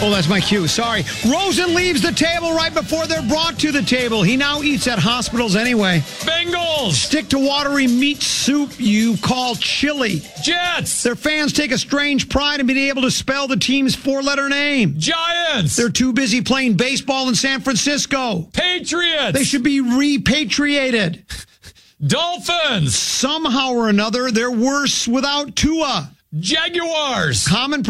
Oh, that's my cue. Sorry. Rosen leaves the table right before they're brought to the table. He now eats at hospitals anyway. Bengals. Stick to watery meat soup you call chili. Jets. Their fans take a strange pride in being able to spell the team's four-letter name. Giants. They're too busy playing baseball in San Francisco. Patriots. They should be repatriated. Dolphins. Somehow or another, they're worse without Tua. Jaguars.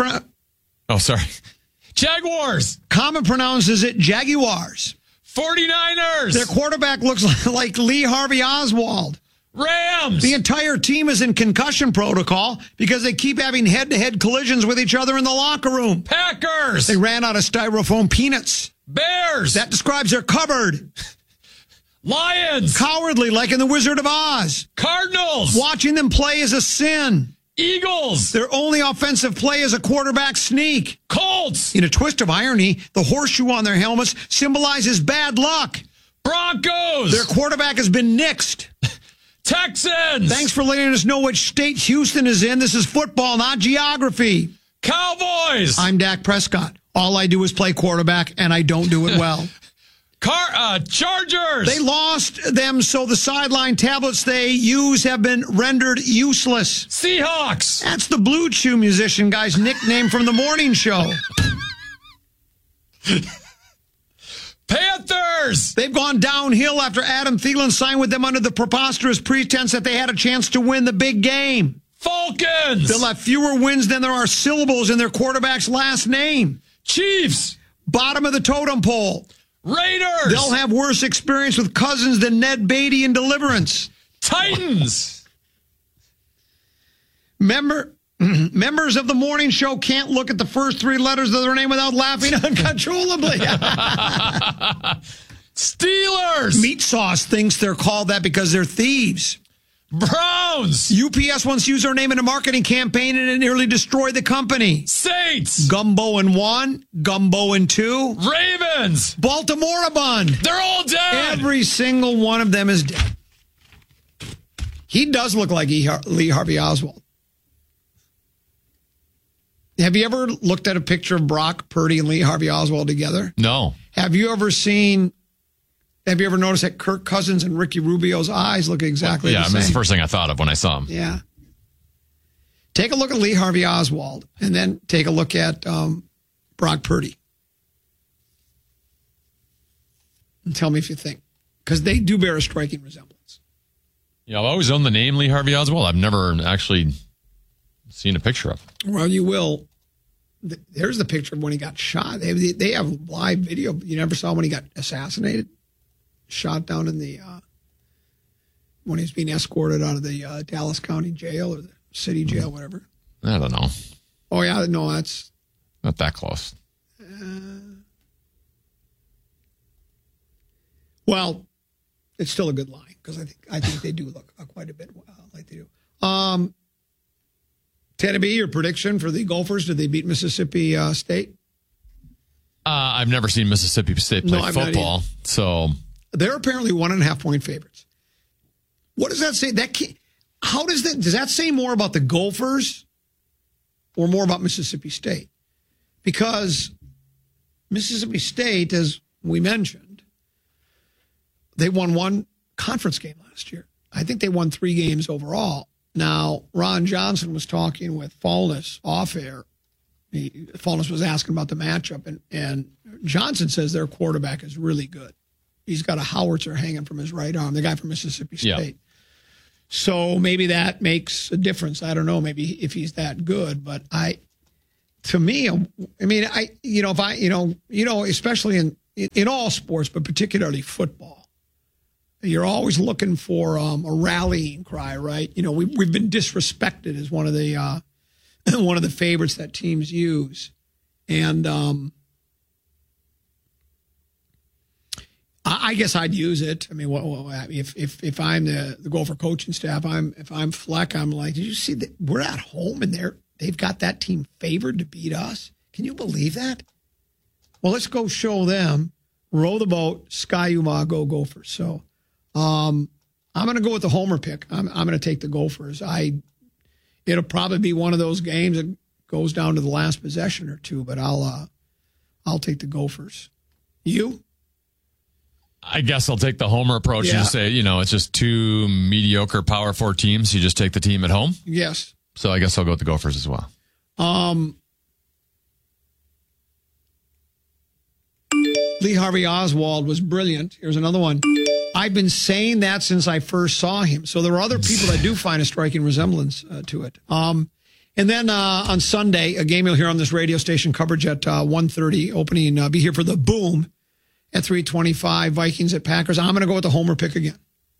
Jaguars. Common pronounces it Jaguars. 49ers. Their quarterback looks like Lee Harvey Oswald. Rams. The entire team is in concussion protocol because they keep having head-to-head collisions with each other in the locker room. Packers. They ran out of styrofoam peanuts. Bears. That describes their cupboard. Lions. Cowardly, like in The Wizard of Oz. Cardinals. Watching them play is a sin. Eagles. Their only offensive play is a quarterback sneak. Colts. In a twist of irony, the horseshoe on their helmets symbolizes bad luck. Broncos. Their quarterback has been nixed. Texans. Thanks for letting us know which state Houston is in. This is football, not geography. Cowboys. I'm Dak Prescott. All I do is play quarterback, and I don't do it well. Chargers. They lost them, so the sideline tablets they use have been rendered useless. Seahawks. That's the Blue Chew musician guy's nickname from the morning show. Panthers. They've gone downhill after Adam Thielen signed with them under the preposterous pretense that they had a chance to win the big game. Falcons. They'll have fewer wins than there are syllables in their quarterback's last name. Chiefs. Bottom of the totem pole. Raiders. They'll have worse experience with Cousins than Ned Beatty in Deliverance. Titans. Members of the morning show can't look at the first three letters of their name without laughing uncontrollably. Steelers. Meat Sauce thinks they're called that because they're thieves. Browns. UPS once used their name in a marketing campaign and it nearly destroyed the company. Saints. Gumbo in 1, Gumbo in 2. Ravens. Baltimore-a-bun. They're all dead. Every single one of them is dead. He does look like Lee Harvey Oswald. Have you ever looked at a picture of Brock Purdy and Lee Harvey Oswald together? No. Have you ever noticed that Kirk Cousins and Ricky Rubio's eyes look exactly the same? Yeah, that's the first thing I thought of when I saw him. Yeah. Take a look at Lee Harvey Oswald and then take a look at Brock Purdy. And tell me if you think. Because they do bear a striking resemblance. Yeah, I've always owned the name Lee Harvey Oswald. I've never actually seen a picture of him. Well, you will. There's the picture of when he got shot. They have live video. You never saw when he got assassinated? Shot down in the when he was being escorted out of the Dallas County Jail or the city jail, whatever. I don't know. Oh yeah, no, that's not that close. Well, it's still a good line because I think they do look quite a bit like they do. Teddy B, your prediction for the Gophers? Did they beat Mississippi State? I've never seen Mississippi State play football, so they're apparently 1.5 point favorites. What does that say? Does that say more about the Gophers or more about Mississippi State? Because Mississippi State, as we mentioned, they won one conference game last year. I think they won 3 games overall. Now, Ron Johnson was talking with Falness off air. Falness was asking about the matchup, and Johnson says their quarterback is really good. He's got a howitzer hanging from his right arm, the guy from Mississippi State. Yeah. So maybe that makes a difference. I don't know, maybe if he's that good, but especially in all sports, but particularly football, you're always looking for a rallying cry, right? You know, we've been disrespected as one of the favorites that teams use, and I guess I'd use it. I mean, if I'm the Gopher coaching staff, if I'm Fleck, I'm like, did you see that we're at home and they've got that team favored to beat us? Can you believe that? Well, let's go show them. Row the boat, Ski-U-Mah, go Gophers. So I'm going to go with the homer pick. I'm going to take the Gophers. It'll probably be one of those games that goes down to the last possession or two, but I'll I'll take the Gophers. You? I guess I'll take the homer approach and just say, it's just two mediocre Power 4 teams. You just take the team at home. Yes. So I guess I'll go with the Gophers as well. Lee Harvey Oswald was brilliant. Here's another one. I've been saying that since I first saw him. So there are other people that do find a striking resemblance to it. And then on Sunday, a game you'll hear on this radio station, coverage at 1:30, opening. Be here for the Boom at 3:25. Vikings at Packers. I'm going to go with the homer pick again.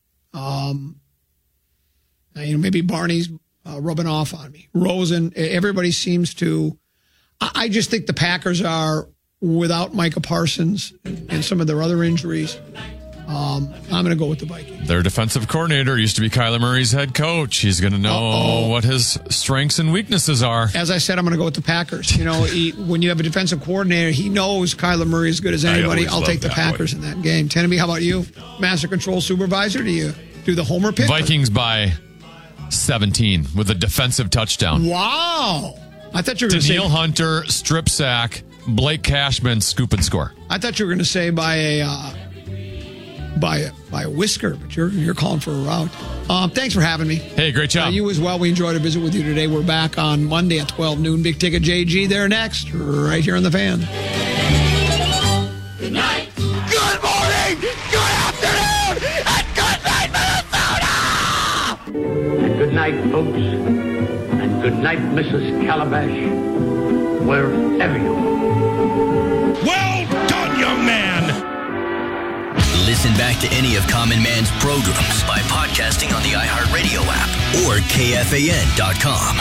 Maybe Barney's rubbing off on me. Rosen, everybody seems to. I just think the Packers are, without Micah Parsons and some of their other injuries, I'm going to go with the Vikings. Their defensive coordinator used to be Kyler Murray's head coach. He's going to know what his strengths and weaknesses are. As I said, I'm going to go with the Packers. When you have a defensive coordinator, he knows Kyler Murray as good as anybody. I'll take the Packers in that game. Tenneby, how about you? Master Control Supervisor, do you do the homer pick? Vikings by 17 with a defensive touchdown. Wow. I thought you were going to say Daniil Hunter, strip sack, Blake Cashman, scoop and score. I thought you were going to say by a whisker, but you're calling for a route. Thanks for having me. Hey, great job. You as well. We enjoyed a visit with you today. We're back on Monday at 12 noon. Big Ticket JG there next, right here on The Fan. Good night. Good morning. Good afternoon. And good night, Minnesota. And good night, folks. And good night, Mrs. Calabash. Wherever you are. Well done, young man. Listen back to any of Common Man's programs by podcasting on the iHeartRadio app or KFAN.com.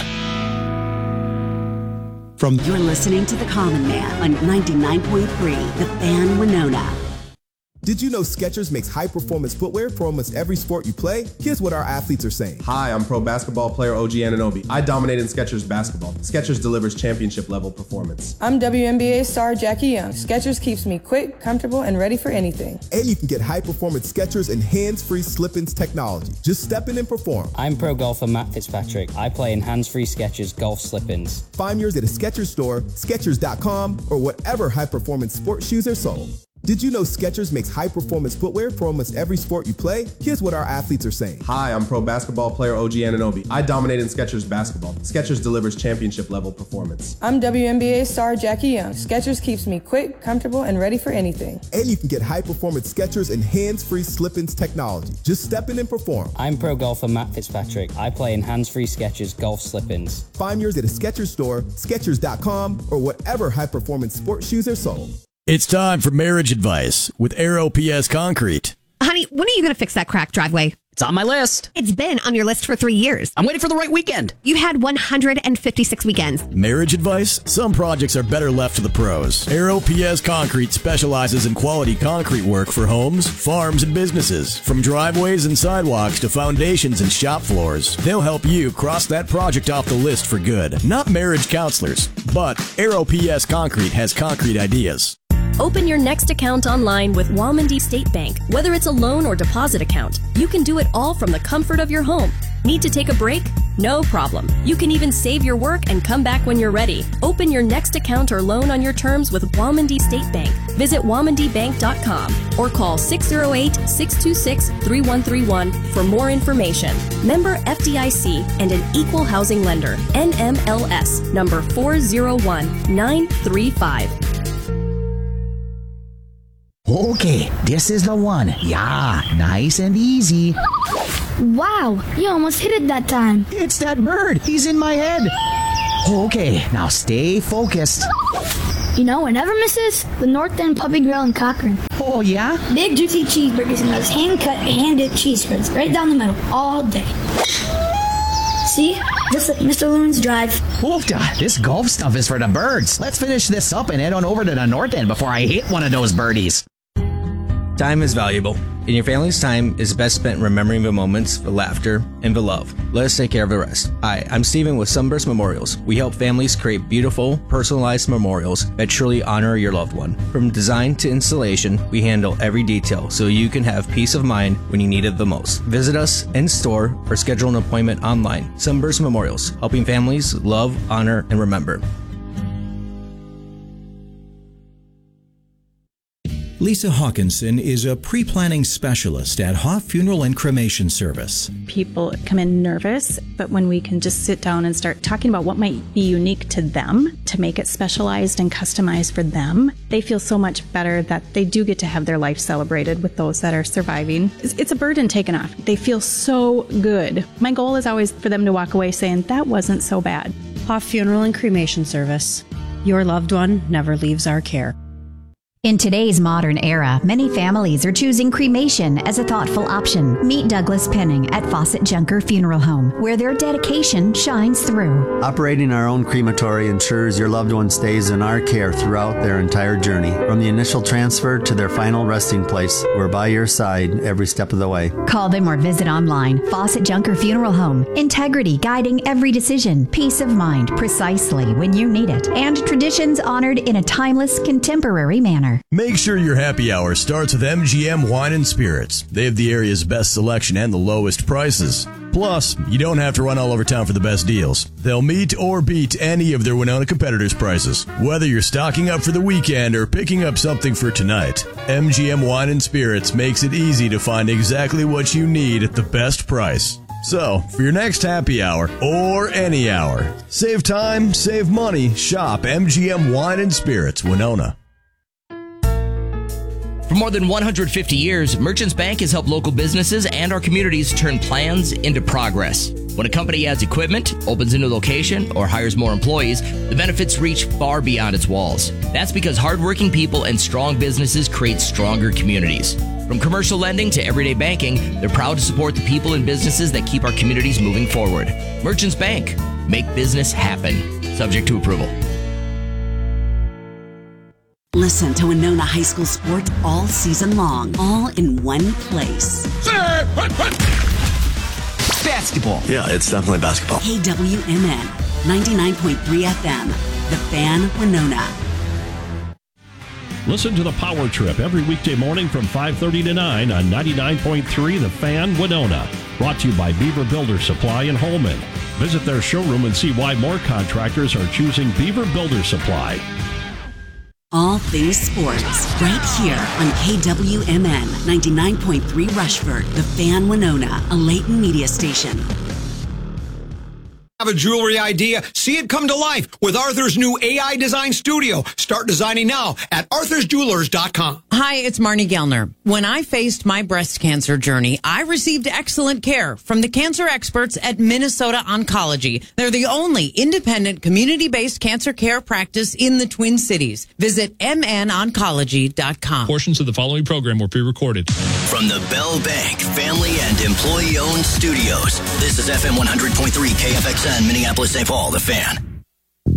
You're listening to The Common Man on 99.3, The Fan Winona. Did you know Skechers makes high-performance footwear for almost every sport you play? Here's what our athletes are saying. Hi, I'm pro basketball player OG Anunoby. I dominate in Skechers basketball. Skechers delivers championship-level performance. I'm WNBA star Jackie Young. Skechers keeps me quick, comfortable, and ready for anything. And you can get high-performance Skechers and hands-free slip-ins technology. Just step in and perform. I'm pro golfer Matt Fitzpatrick. I play in hands-free Skechers golf slip-ins. Find yours at a Skechers store, Skechers.com, or whatever high-performance sports shoes are sold. Did you know Skechers makes high-performance footwear for almost every sport you play? Here's what our athletes are saying. Hi, I'm pro basketball player OG Anunoby. I dominate in Skechers basketball. Skechers delivers championship-level performance. I'm WNBA star Jackie Young. Skechers keeps me quick, comfortable, and ready for anything. And you can get high-performance Skechers and hands-free slip-ins technology. Just step in and perform. I'm pro golfer Matt Fitzpatrick. I play in hands-free Skechers golf slip-ins. Find yours at a Skechers store, Skechers.com, or whatever high-performance sports shoes are sold. It's time for marriage advice with Aero PS Concrete. Honey, when are you going to fix that cracked driveway? It's on my list. It's been on your list for 3 years. I'm waiting for the right weekend. You had 156 weekends. Marriage advice? Some projects are better left to the pros. Aero PS Concrete specializes in quality concrete work for homes, farms, and businesses. From driveways and sidewalks to foundations and shop floors. They'll help you cross that project off the list for good. Not marriage counselors, but Aero PS Concrete has concrete ideas. Open your next account online with Walmondie State Bank. Whether it's a loan or deposit account, you can do it all from the comfort of your home. Need to take a break? No problem. You can even save your work and come back when you're ready. Open your next account or loan on your terms with Walmondie State Bank. Visit WalmonDieBank.com or call 608-626-3131 for more information. Member FDIC and an equal housing lender. NMLS number 401935. Okay, this is the one. Yeah, nice and easy. Wow, you almost hit it that time. It's that bird. He's in my head. Okay, now stay focused. You know, it never misses the North End Puppy Grill in Cochrane. Oh, yeah? Big, juicy cheeseburgers and those hand-cut, hand-dipped cheese curds right down the middle all day. See? Just like Mr. Loon's Drive. Oofda, this golf stuff is for the birds. Let's finish this up and head on over to the North End before I hit one of those birdies. Time is valuable, and your family's time is best spent remembering the moments, the laughter, and the love. Let us take care of the rest. Hi, I'm Steven with Sunburst Memorials. We help families create beautiful, personalized memorials that truly honor your loved one. From design to installation, we handle every detail so you can have peace of mind when you need it the most. Visit us in store or schedule an appointment online. Sunburst Memorials, helping families love, honor, and remember. Lisa Hawkinson is a pre-planning specialist at Hoff Funeral and Cremation Service. People come in nervous, but when we can just sit down and start talking about what might be unique to them to make it specialized and customized for them, they feel so much better that they do get to have their life celebrated with those that are surviving. It's a burden taken off. They feel so good. My goal is always for them to walk away saying, that wasn't so bad. Hoff Funeral and Cremation Service. Your loved one never leaves our care. In today's modern era, many families are choosing cremation as a thoughtful option. Meet Douglas Penning at Fawcett Junker Funeral Home, where their dedication shines through. Operating our own crematory ensures your loved one stays in our care throughout their entire journey. From the initial transfer to their final resting place, we're by your side every step of the way. Call them or visit online. Fawcett Junker Funeral Home. Integrity guiding every decision. Peace of mind precisely when you need it. And traditions honored in a timeless, contemporary manner. Make sure your happy hour starts with MGM Wine and Spirits. They have the area's best selection and the lowest prices. Plus, you don't have to run all over town for the best deals. They'll meet or beat any of their Winona competitors' prices. Whether you're stocking up for the weekend or picking up something for tonight, MGM Wine and Spirits makes it easy to find exactly what you need at the best price. So, for your next happy hour, or any hour, save time, save money, shop MGM Wine and Spirits, Winona. For more than 150 years, Merchants Bank has helped local businesses and our communities turn plans into progress. When a company adds equipment, opens a new location, or hires more employees, the benefits reach far beyond its walls. That's because hardworking people and strong businesses create stronger communities. From commercial lending to everyday banking, they're proud to support the people and businesses that keep our communities moving forward. Merchants Bank. Make business happen. Subject to approval. Listen to Winona High School sports all season long, all in one place. Basketball. Yeah, it's definitely basketball. KWMN, 99.3 FM, The Fan, Winona. Listen to the Power Trip every weekday morning from 5:30 to 9 on 99.3 The Fan, Winona. Brought to you by Beaver Builder Supply in Holman. Visit their showroom and see why more contractors are choosing Beaver Builder Supply. All things sports, right here on KWMN 99.3 Rushford, The Fan, Winona, a Layton media station. Have a jewelry idea? See it come to life with Arthur's new AI design studio. Start designing now at arthursjewelers.com. Hi, it's Marnie Gellner. When I faced my breast cancer journey, I received excellent care from the cancer experts at Minnesota Oncology. They're the only independent community-based cancer care practice in the Twin Cities. Visit mnoncology.com. Portions of the following program were pre-recorded. From the Bell Bank family and employee-owned studios, this is FM 100.3 KFXN, Minneapolis, St. Paul, The Fan.